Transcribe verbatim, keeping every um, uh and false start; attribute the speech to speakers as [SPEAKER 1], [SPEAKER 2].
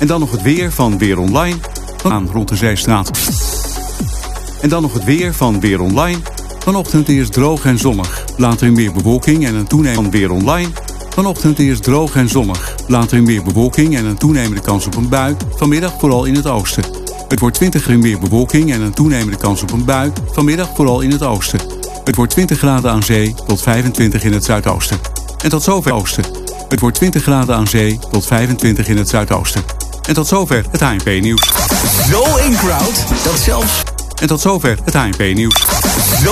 [SPEAKER 1] En dan nog het weer van Weer Online. Aan rond de Zeestraat. En dan nog het weer van Weer Online. Vanochtend eerst droog en zonnig. Later meer bewolking en een toenemende Weer Online. Vanochtend eerst droog en zonnig. Later meer bewolking en een toenemende kans op een bui. Vanmiddag vooral in het oosten. Het wordt twintig graden meer bewolking en een toenemende kans op een bui. Vanmiddag vooral in het oosten. Het wordt twintig graden aan zee tot vijfentwintig in het zuidoosten. En tot zover oosten. Het wordt twintig graden aan zee tot vijfentwintig in het zuidoosten. En tot zover het H N P nieuws.
[SPEAKER 2] Zo in crowd dat zelfs...
[SPEAKER 1] En tot zover het H N P nieuws.
[SPEAKER 2] Zo